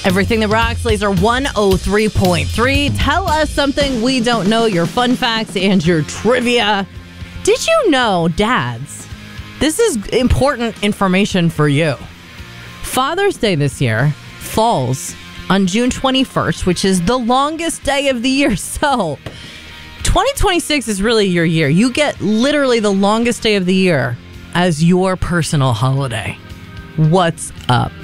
Everything that rocks, Laser 103.3. Tell us something we don't know, your fun facts and your trivia. Did you know, dads, this is important information for you. Father's Day this year falls on June 21st, which is the longest day of the year. So 2026 is really your year. You get literally the longest day of the year as your personal holiday. What's up?